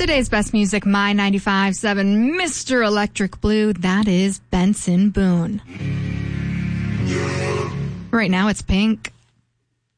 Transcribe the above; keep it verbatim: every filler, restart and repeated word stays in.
Today's best music, My ninety-five point seven, Mister Electric Blue, that is Benson Boone. Right now it's Pink.